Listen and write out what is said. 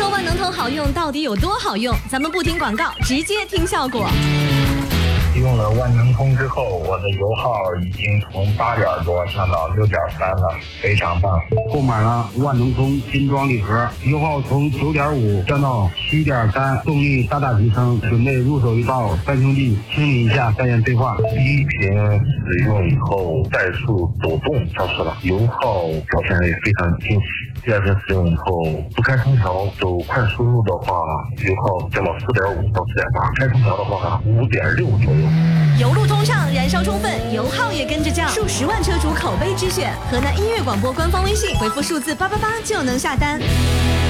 说万能通好用到底有多好用？咱们不听广告，直接听效果。 用了万能通之后，我的油耗已经从8点多降到6.3了，非常棒。 购买了万能通精装礼盒，油耗从9.5降到7.3，动力大大提升。准备入手一包三兄弟清理一下三元催化。 第一瓶使用以后，怠速抖动消失了，油耗表现也非常惊喜。第二瓶使用以后，不开空调走快速路的话，油耗降到4.5到4.8，开空调的话5.6左右。 油路通畅，燃烧充分，油耗也跟着降，数10万车主口碑之选。河南音乐广播官方微信回复数字888就能下单。